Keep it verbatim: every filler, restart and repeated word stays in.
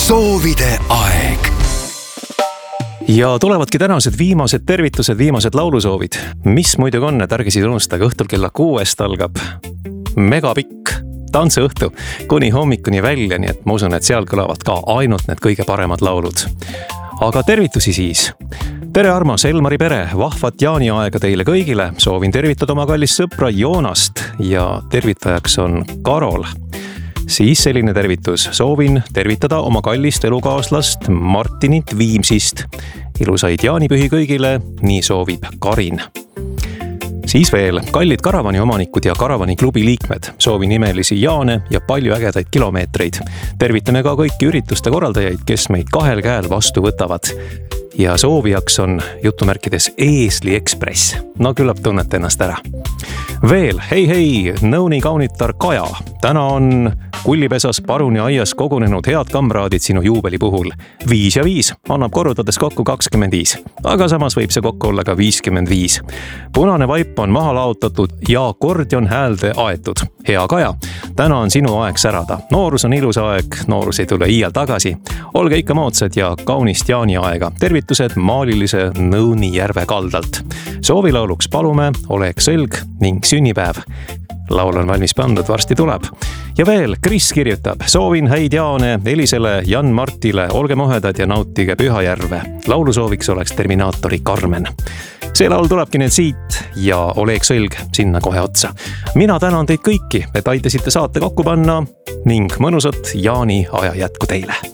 soovide aeg. Ja tulevadki tänased viimased tervitused, viimased laulusoovid. Mis muidugi on, et ärge siis unustage, õhtul kella kuuest algab megapikk tantsuõhtu kuni hommikuni välja, nii et ma usun, et seal kõlavad ka ainult need kõige paremad laulud. Aga tervitusi siis. Tere armas Elmari pere, vahvat jaaniaega teile kõigile. Soovin tervitada oma kallist sõpra Joonast ja tervitajaks on Karol. Siis selline tervitus. Soovin tervitada oma kallist elukaaslast Martinit Viimsist. Ilusaid jaanipühi kõigile, nii soovib Karin. Siis veel kallid karavani omanikud ja karavani klubi liikmed. Soovin imelisi jaane ja palju ägedaid kilomeetreid. Tervitame ka kõiki ürituste korraldajaid, kes meid kahel käel vastu võtavad. Ja soovijaks on jutumärkides Eesli Ekspress. No küllap tunnete ennast ära. Veel, hei hei, nõuni kaunitar Kaja. Täna on kullipesas paruni aias kogunenud head kamraadid sinu juubeli puhul. Viis ja viis annab korrutades kokku kakskümmend viis, aga samas võib see kokku olla ka viiskümmend viis. Punane vaip on maha laotatud ja akordion häälde aetud. Hea Kaja, täna on sinu aeg särada. Noorus on ilus aeg, noorus ei tule iial tagasi. Olge ikka moodsad ja kaunist jaaniaega. Tervitused maalilise Nõuni järve kaldalt. Soovilauluks palume Oleg Sõlg ning sünnipäev. Laul on valmis pandud, varsti tuleb. Ja veel, Kris kirjutab, soovin häid jaane Elisele, Jan Martile, olge mohedad ja nautige Pühajärve. Laulusooviks oleks Terminaatori Karmen. See laul tulebki nüüd siit ja Oleg Sõlg sinna kohe otsa. Mina tänan teid kõiki, et aitasite saate kokku panna ning mõnusat jaani aja jätku teile.